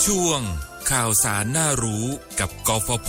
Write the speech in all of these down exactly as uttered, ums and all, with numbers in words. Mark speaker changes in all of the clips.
Speaker 1: ช่วงข่าวสารน่ารู้กับกฟผ.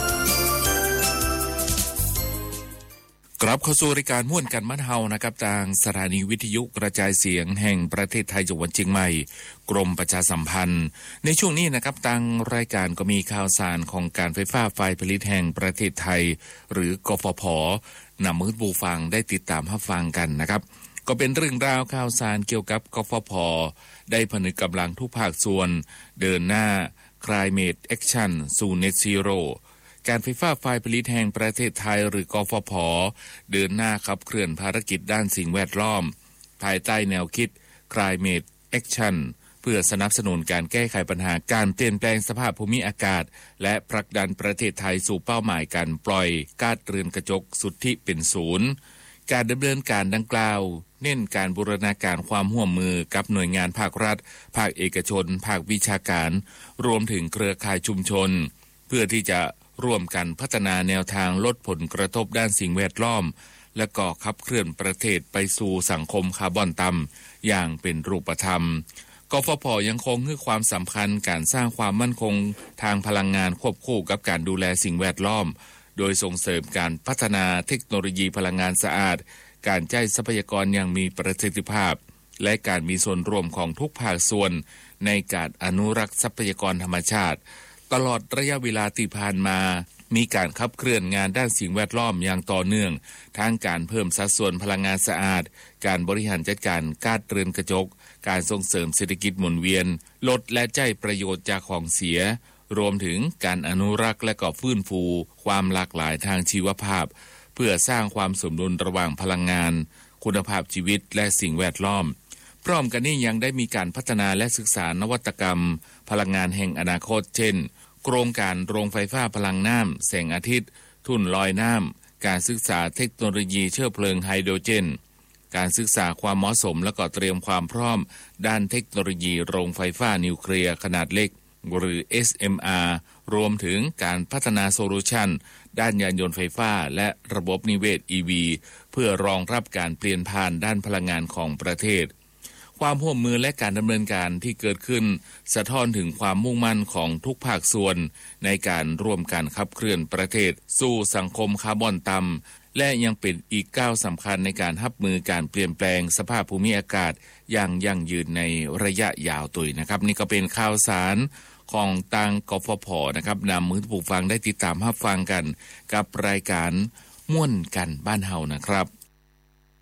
Speaker 1: กลับเข้าสู่รายการม่วนกันมัดเฮานะครับทางสถานีวิทยุกระจายเสียงแห่งประเทศไทยจังหวัดเชียงใหม่กรมประชาสัมพันธ์ในช่วงนี้นะครับทางรายการก็มีข่าวสารของการไฟฟ้าฝ่ายผลิตแห่งประเทศไทยหรือกฟผ.นำมือผู้ฟังได้ติดตามรับฟังกันนะครับก็เป็นเรื่องราวข่าวสารเกี่ยวกับกฟผ.ได้ผนึกกำลังทุกภาคส่วนเดินหน้า Climate Action สู่ Net Zeroการไฟฟ้าฝ่ายผลิตแห่งประเทศไทยหรือกฟผ.เดินหน้าขับเคลื่อนภารกิจด้านสิ่งแวดล้อมภายใต้แนวคิด Climate Action เพื่อสนับสนุนการแก้ไขปัญหาการเปลี่ยนแปลงสภาพภูมิอากาศและผลักดันประเทศไทยสู่เป้าหมายการปล่อยก๊าซเรือนกระจกสุทธิเป็นศูนย์การดำเนินการดังกล่าวเน้นการบูรณาการความร่วมมือกับหน่วยงานภาครัฐภาคเอกชนภาควิชาการรวมถึงเครือข่ายชุมชนเพื่อที่จะร่วมกันพัฒนาแนวทางลดผลกระทบด้านสิ่งแวดล้อมและก็ขับเคลื่อนประเทศไปสู่สังคมคาร์บอนต่ำอย่างเป็นรูปธรรมกฟผ.ยังคงให้ความสำคัญการสร้างความมั่นคงทางพลังงานควบคู่กับการดูแลสิ่งแวดล้อมโดยส่งเสริมการพัฒนาเทคโนโลยีพลังงานสะอาดการใช้ทรัพยากรอย่างมีประสิทธิภาพและการมีส่วนร่วมของทุกภาคส่วนในการอนุรักษ์ทรัพยากรธรรมชาติตลอดระยะเวลาที่ผ่านมามีการขับเคลื่อนงานด้านสิ่งแวดล้อมอย่างต่อเนื่องทั้งการเพิ่มสัดส่วนพลังงานสะอาดการบริหารจัดการก๊าซเรือนกระจกการส่งเสริมเศรษฐกิจหมุนเวียนลดและใช้ประโยชน์จากของเสียรวมถึงการอนุรักษ์และก็ฟื้นฟูความหลากหลายทางชีวภาพเพื่อสร้างความสมดุลระหว่างพลังงานคุณภาพชีวิตและสิ่งแวดล้อมพร้อมกันนี้ยังได้มีการพัฒนาและศึกษานวัตกรรมพลังงานแห่งอนาคตเช่นโครงการโรงไฟฟ้าพลังน้ำแสงอาทิตย์ทุ่นลอยน้ำการศึกษาเทคโนโลยีเชื้อเพลิงไฮโดรเจนการศึกษาความเหมาะสมและก็เตรียมความพร้อมด้านเทคโนโลยีโรงไฟฟ้านิวเคลียร์ขนาดเล็กหรือ เอส เอ็ม อาร์ รวมถึงการพัฒนาโซลูชันด้านยานยนต์ไฟฟ้าและระบบนิเวศ อี วี เพื่อรองรับการเปลี่ยนผ่านด้านพลังงานของประเทศความร่วมมือและการดำเนินการที่เกิดขึ้นสะท้อนถึงความมุ่งมั่นของทุกภาคส่วนในการร่วมกันขับเคลื่อนประเทศสู่สังคมคาร์บอนต่ำและยังเป็นอีกก้าวสำคัญในการรับมือการเปลี่ยนแปลงสภาพภูมิอากาศอย่างยั่งยืนในระยะยาวตุยนะครับนี่ก็เป็นข่าวสารของทางกฟผ.นะครับนำมือผู้ฟังได้ติดตามรับฟังกันกับรายการม่วนกันบ้านเฮานะครับ